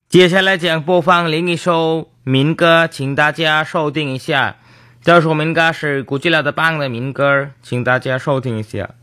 接下来将播放另一首民歌，请大家收听一下。这首民歌是古吉拉的邦的民歌，请大家收听一下。